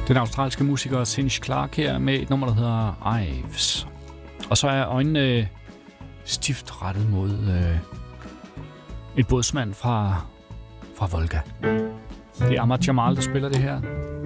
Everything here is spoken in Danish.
Den australske musiker Cinch Clark her med et nummer, der hedder Ives. Og så er øjnene stift rettet mod en bådsmand fra Volga. Det er Ahmad Jamal, der spiller det her.